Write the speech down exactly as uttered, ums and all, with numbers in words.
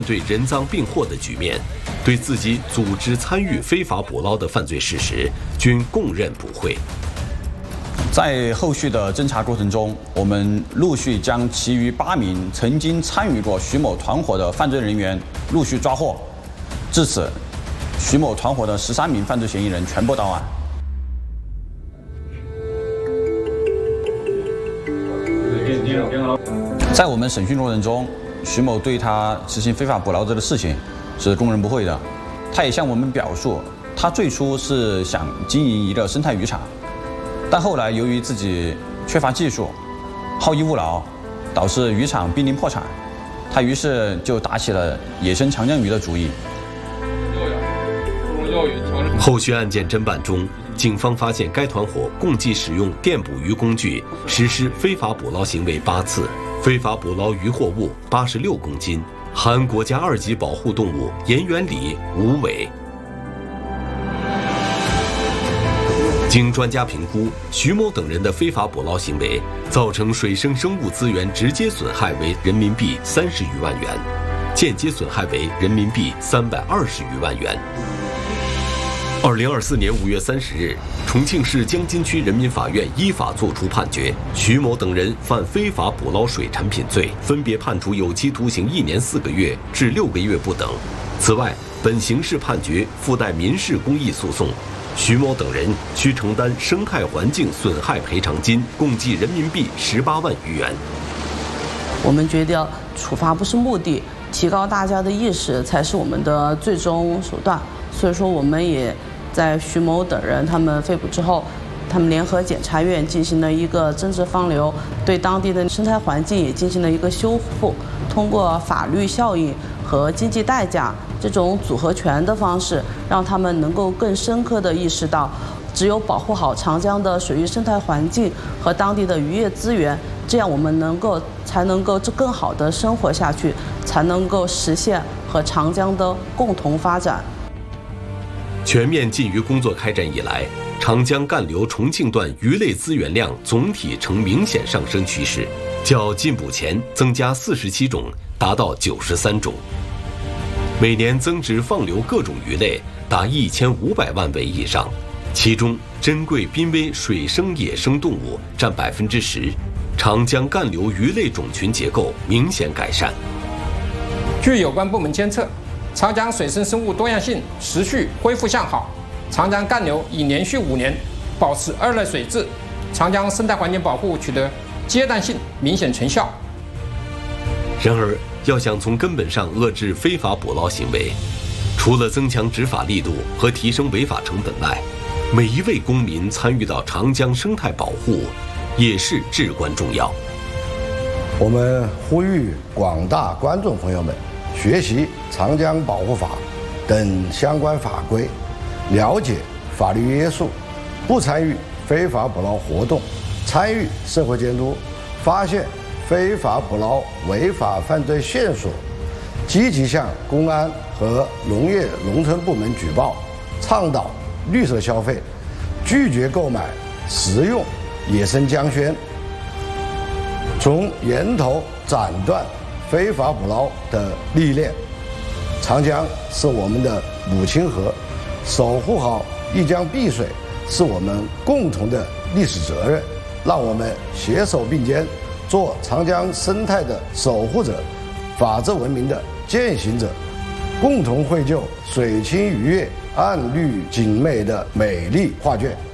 对人赃并获的局面，对自己组织参与非法捕捞的犯罪事实均供认不讳。 在后续的侦查过程中，我们陆续将其余八名曾经参与过徐某团伙的犯罪人员陆续抓获。至此，徐某团伙的十三名犯罪嫌疑人全部到案。在我们审讯过程中，徐某对他执行非法捕捞这个事情是供认不讳的。他也向我们表述，他最初是想经营一个生态渔场，但后来由于自己缺乏技术、好逸恶劳，导致渔场濒临破产，他于是就打起了野生长江鱼的主意。 后续案件侦办中，警方发现该团伙共计使用电捕鱼工具实施非法捕捞行为八次，非法捕捞渔获物八十六公斤，含国家二级保护动物沿源鲤、无尾。经专家评估，徐某等人的非法捕捞行为造成水生生物资源直接损害为人民币三十余万元，间接损害为人民币三百二十余万元。二零二四年五月三十日，重庆市江津区人民法院依法作出判决，徐某等人犯非法捕捞水产品罪，分别判处有期徒刑一年四个月至六个月不等。此外，本刑事判决附带民事公益诉讼，徐某等人需承担生态环境损害赔偿金共计人民币十八万余元。 我们觉得处罚不是目的，提高大家的意识才是我们的最终手段。所以说，我们也在徐某等人他们被捕之后，他们联合检察院进行了一个增值放流，对当地的生态环境也进行了一个修复。通过法律效应和经济代价这种组合拳的方式，让他们能够更深刻地意识到，只有保护好长江的水域生态环境和当地的渔业资源，这样我们能够才能够更好地生活下去，才能够实现和长江的共同发展。 全面禁渔工作开展以来，长江干流重庆段鱼类资源量总体呈明显上升趋势，较禁捕前增加四十七种，达到九十三种。每年增值放流各种鱼类达一千五百万尾以上，其中珍贵濒危水生野生动物占百分之十，长江干流鱼类种群结构明显改善。 据有关部门监测，长江水生生物多样性持续恢复向好，长江干流已连续五年保持二类水质，长江生态环境保护取得阶段性明显成效。 然而，要想从根本上遏制非法捕捞行为，除了增强执法力度和提升违法成本外，每一位公民参与到长江生态保护也是至关重要。 我们呼吁广大观众朋友们学习《长江保护法》等相关法规，了解法律约束，不参与非法捕捞活动，参与社会监督，发现非法捕捞违法犯罪线索，积极向公安和农业农村部门举报，倡导绿色消费，拒绝购买食用野生江鲜，从源头斩断非法捕捞的利益链。长江是我们的母亲河，守护好一江碧水是我们共同的历史责任。让我们携手并肩，做长江生态的守护者，法治文明的践行者，共同绘就水清鱼跃、暗绿景美的美丽画卷。